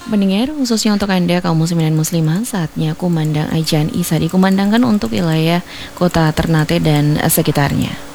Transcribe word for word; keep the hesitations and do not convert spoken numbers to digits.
Pendengar, khususnya untuk Anda kaum muslimin dan muslimah, saatnya kumandang Ajan Isa dikumandangkan untuk wilayah kota Ternate dan sekitarnya.